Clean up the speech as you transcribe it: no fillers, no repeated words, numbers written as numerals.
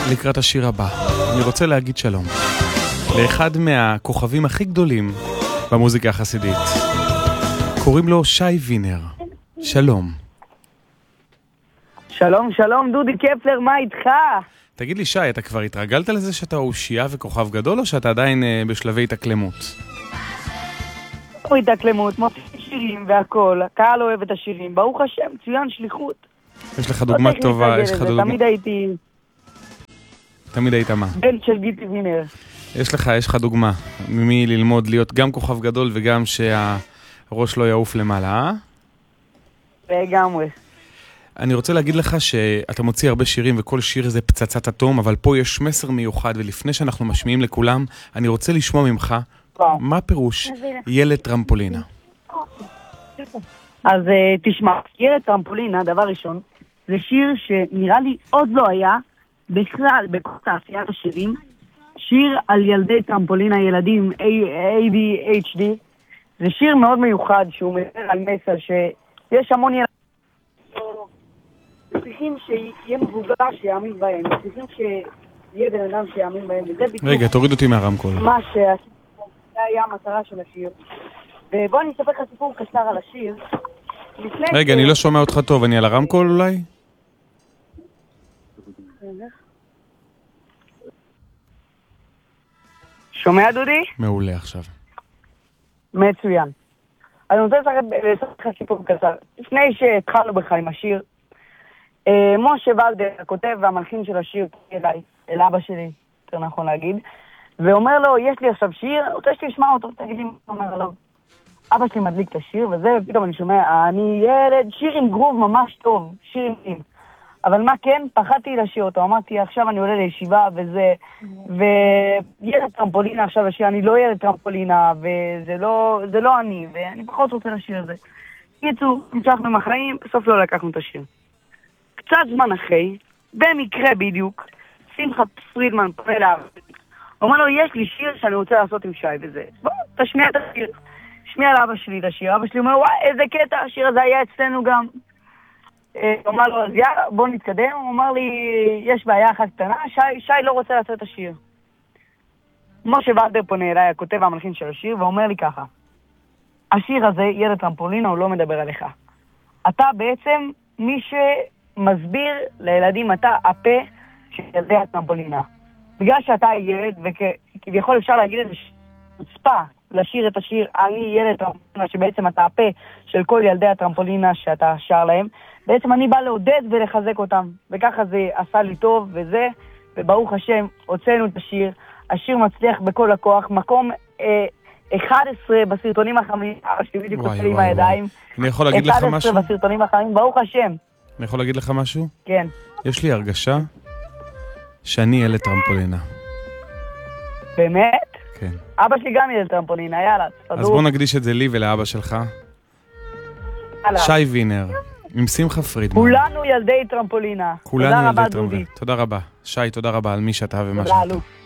לקראת השיר הבא, אני רוצה להגיד שלום לאחד מהכוכבים הכי גדולים במוזיקה החסידית. קוראים לו שי וינר. שלום. שלום, שלום, דודי קפלר, מה איתך? תגיד לי שי, אתה כבר התרגלת לזה שאתה אושייה וכוכב גדול, או שאתה עדיין בשלבי התאקלמות? התאקלמות, מוצאים שירים והכל, הקהל אוהב את השירים, ברוך השם, צוין שליחות. יש לך דוגמה טובה, יש לך דוגמה... תמיד היית מה? בן של גיטי וינר. יש לך דוגמה, ממי ללמוד להיות גם כוכב גדול וגם שהראש לא יעוף למעלה, אה? לגמרי. אני רוצה להגיד לך שאתה מוציא הרבה שירים וכל שיר זה פצצת אטום, אבל פה יש מסר מיוחד, ולפני שאנחנו משמיעים לכולם, אני רוצה לשמוע ממך מה פירוש ילד טרמפולינה. אז תשמע, ילד טרמפולינה, דבר ראשון, זה שיר שנראה לי עוד לא היה בכלל בכל תעשיית השירים, שיר על ילדי טרמפולינה, ילדים ADHD. זה שיר מאוד מיוחד שהוא מדבר על מסר שיש המון ילדים צריכים שיהיה מבוגר שיאמין בהם, צריכים שיהיה בן אדם שיאמין בהם, וזה בדיוק... רגע, תוריד אותי מהרמקול. מה זה היה המטרה של השיר. ובוא אני אספר לך סיפור קצר על השיר. רגע, אני לא שומע אותך טוב, אני על הרמקול אולי? שומע דודי? מעולה עכשיו. מצוין. אני רוצה לספר לך סיפור קצר. לפני שהתחלנו בך עם השיר, משה ולדר, הכותב והמלחין של השיר, אל אבא שלי, יותר נכון להגיד, ואומר לו, יש לי עכשיו שיר, אני רוצה שתשמע אותו, תגיד לי מה אומר לו. אבא שלי מדליק את השיר, וזה, פתאום אני שומע, אני ילד, שיר עם גרוב ממש טוב, שיר עם. אבל מה כן? פחדתי לשיר אותו, אמרתי, עכשיו אני עולה לישיבה, וזה, וילד טרמפולינה עכשיו לשיר, אני לא ילד טרמפולינה, וזה לא אני, ואני פחות רוצה לשיר את זה. קיצור, המשכנו עם החיים, בסוף לא לקחנו את השיר. קצת זמן אחרי, במקרה בדיוק, שמחה פרידמן פונה אליו. הוא אומר לו, יש לי שיר שאני רוצה לעשות עם שי וזה. בוא, תשמיע את השיר. שמיע לאבא שלי את השיר. אבא שלי אומר, וואי, איזה קטע, השיר הזה היה אצלנו גם. הוא אומר לו, אז יאללה, בוא נתקדם. הוא אומר לי, יש בעיה אחת קטנה, שי לא רוצה לעשות את השיר. משה ולדר פונה אליי, הכותב והמלחין של השיר, ואומר לי ככה, השיר הזה, ילד טרמפולינה, הוא לא מדבר עליך. אתה בעצם מי מסביר לילדים, אתה הפה של ילדי הטרמפולינה. בגלל שאתה ילד, וכביכול אפשר להגיד את זה שצפה לשיר את השיר אני ילד טרמפולינה, שבעצם אתה הפה של כל ילדי הטרמפולינה שאתה שר להם, בעצם אני בא לעודד ולחזק אותם, וככה זה עשה לי טוב וזה, וברוך השם הוצאנו את השיר, השיר מצליח בכל הכוח, מקום 11 בסרטונים החמים, שבדיוק עושה לי עם הידיים, אני יכול להגיד לך משהו? 11 בסרטונים החמים, ברוך השם. אני יכול להגיד לך משהו? כן. יש לי הרגשה שאני ילד טרמפולינה. באמת? כן. אבא שלי גם ילד טרמפולינה, יאללה. אז בוא נקדיש את זה לי ולאבא שלך. שי וינר, עם שמחה פרידמן. כולנו ילדי טרמפולינה. כולנו ילדי טרמפולינה. תודה רבה. שי, תודה רבה על מי שאתה ומה שאתה.